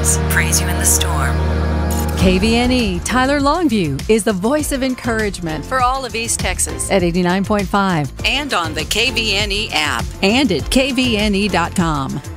sunrise, praise you in the storm. KVNE Tyler Longview is the voice of encouragement for all of East Texas at 89.5 And on the KVNE app. and at kvne.com.